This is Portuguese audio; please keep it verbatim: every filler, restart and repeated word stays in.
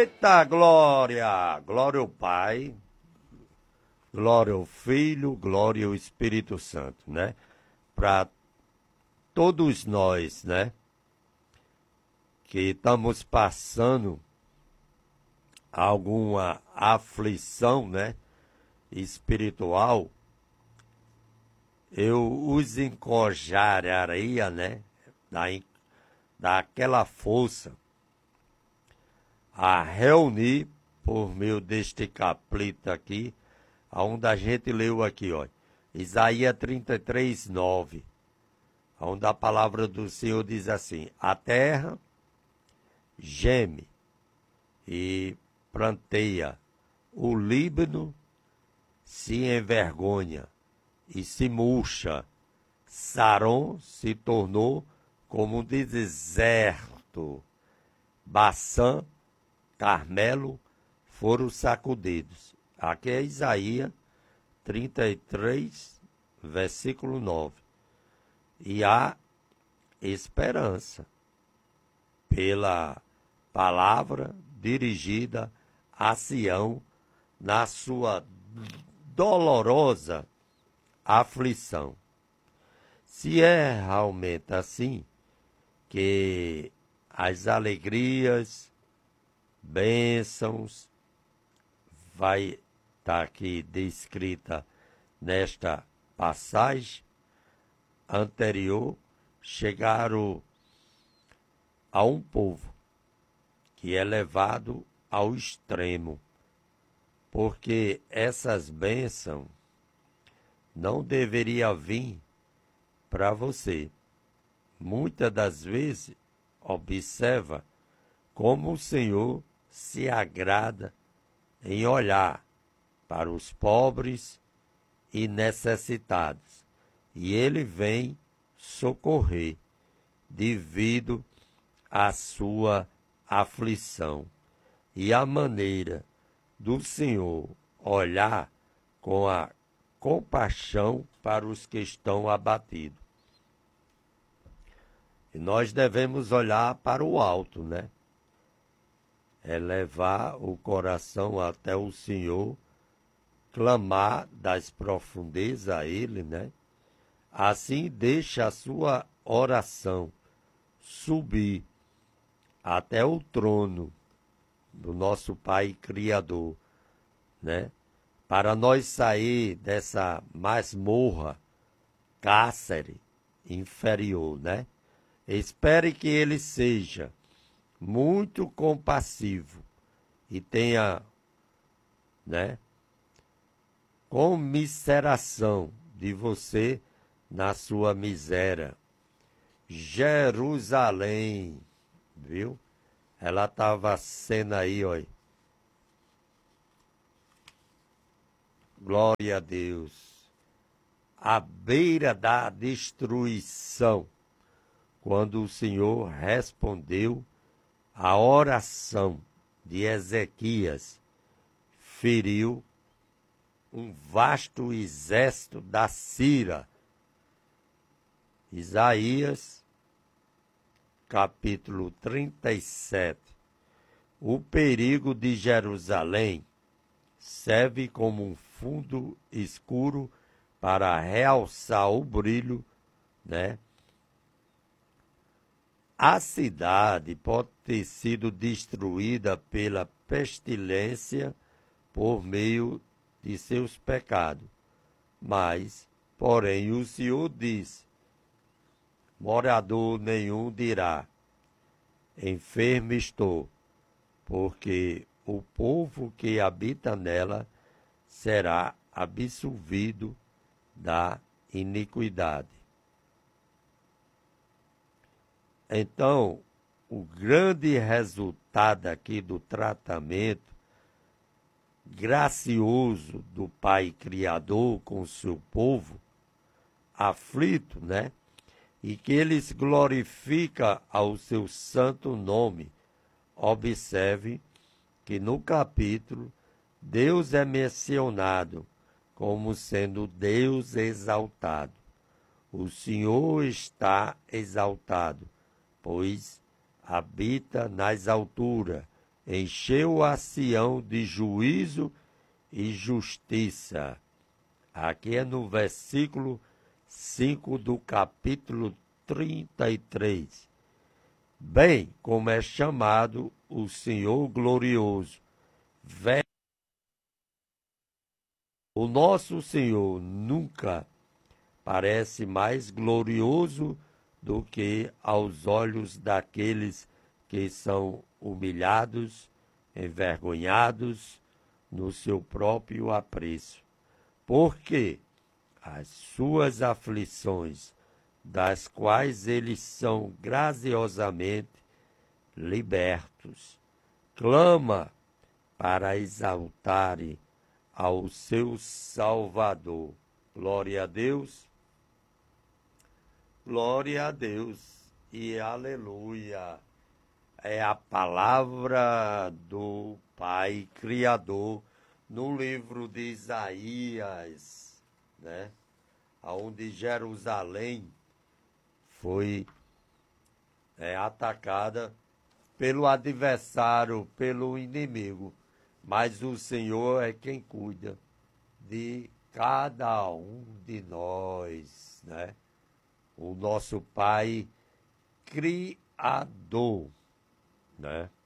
Eita glória! Glória ao Pai, glória ao Filho, glória ao Espírito Santo, né? Para todos nós, né? Que estamos passando alguma aflição, né? Espiritual, eu os encorajaria, né? Da, daquela força a reunir por meio deste capítulo aqui, onde a gente leu aqui, ó, Isaías trinta e três, nove, onde a palavra do Senhor diz assim: a terra geme e pranteia, o Líbano se envergonha e se murcha, Saron se tornou como um deserto, Baçã, Carmelo foram sacudidos. Aqui é Isaías trinta e três, versículo nove. E há esperança pela palavra dirigida a Sião na sua dolorosa aflição. Se é realmente assim, que as alegrias, bênçãos, vai estar aqui descrita nesta passagem anterior, chegaram a um povo que é levado ao extremo, porque essas bênçãos não deveriam vir para você. Muitas das vezes, observa como o Senhor se agrada em olhar para os pobres e necessitados, e Ele vem socorrer devido à sua aflição. E a maneira do Senhor olhar com a compaixão para os que estão abatidos. E nós devemos olhar para o alto, né? Elevar o coração até o Senhor, clamar das profundezas a Ele, né? Assim deixa a sua oração subir até o trono do nosso Pai Criador, né? Para nós sair dessa masmorra, cárcere inferior, né? Espere que Ele seja muito compassivo e tenha, né, comiseração de você na sua miséria. Jerusalém, viu? Ela estava sendo aí, ó. Glória a Deus. À beira da destruição, quando o Senhor respondeu a oração de Ezequias, feriu um vasto exército da Síria. Isaías, capítulo trinta e sete. O perigo de Jerusalém serve como um fundo escuro para realçar o brilho, né? A cidade pode ter sido destruída pela pestilência por meio de seus pecados. Mas, porém, o Senhor diz: morador nenhum dirá, enfermo estou, porque o povo que habita nela será absolvido da iniquidade. Então, o grande resultado aqui do tratamento gracioso do Pai Criador com o seu povo aflito, né? E que eles glorificam ao seu santo nome. Observe que no capítulo, Deus é mencionado como sendo Deus exaltado. O Senhor está exaltado, pois habita nas alturas encheu a Sião de juízo e justiça. Aqui é no versículo cinco do capítulo trinta e três. Bem como é chamado o Senhor glorioso. O nosso Senhor nunca parece mais glorioso do que aos olhos daqueles que são humilhados, envergonhados no seu próprio apreço. Porque as suas aflições, das quais eles são graciosamente libertos, clama para exaltarem ao seu Salvador. Glória a Deus, glória a Deus e aleluia. É a palavra do Pai Criador no livro de Isaías, né? Onde Jerusalém foi é, atacada pelo adversário, pelo inimigo. Mas o Senhor é quem cuida de cada um de nós, né? O nosso Pai Criador, né?